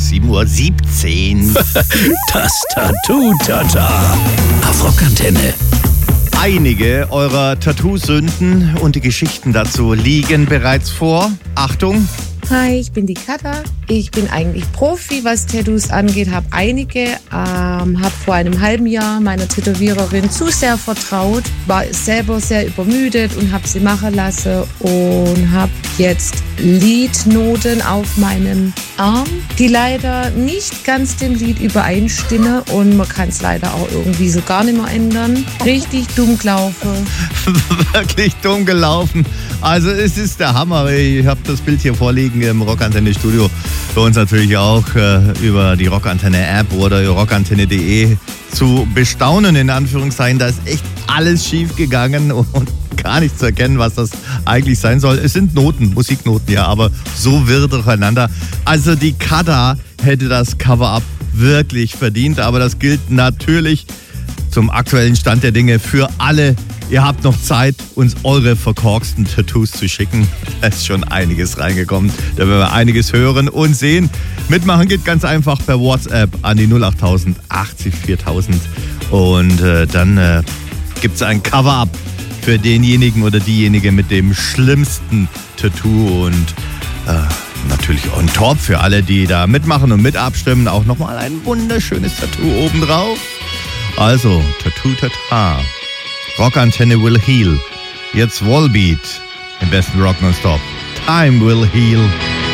7:17 Uhr. Das Tattoo-Tata auf Rockantenne. Einige eurer Tattoo-Sünden und die Geschichten dazu liegen bereits vor. Achtung! Hi, ich bin die Katha. Ich bin eigentlich Profi, was Tattoos angeht, habe einige, habe vor einem halben Jahr meiner Tätowiererin zu sehr vertraut, war selber sehr übermüdet und habe sie machen lassen und habe jetzt Liednoten auf meinem Arm, die leider nicht ganz dem Lied übereinstimmen und man kann es leider auch irgendwie so gar nicht mehr ändern. Richtig dumm gelaufen. Wirklich dumm gelaufen. Also es ist der Hammer. Ich habe das Bild hier vorliegen im Rockantenne-Studio. Bei uns natürlich auch über die Rockantenne-App oder rockantenne.de zu bestaunen, in Anführungszeichen. Da ist echt alles schief gegangen und gar nicht zu erkennen, was das eigentlich sein soll. Es sind Noten, Musiknoten, ja, aber so wirr durcheinander. Also die Katha hätte das Cover-Up wirklich verdient, aber das gilt natürlich zum aktuellen Stand der Dinge für alle. Ihr habt noch Zeit, uns eure verkorksten Tattoos zu schicken. Da ist schon einiges reingekommen. Da werden wir einiges hören und sehen. Mitmachen geht ganz einfach per WhatsApp an die 08000 80 4000. Und dann gibt es ein Cover-Up für denjenigen oder diejenige mit dem schlimmsten Tattoo. Und natürlich on top für alle, die da mitmachen und mit abstimmen. Auch nochmal ein wunderschönes Tattoo obendrauf. Also, Tattoo-Tata. Rockantenne will heal. Jetzt Volbeat im besten Rock nonstop. Time will heal.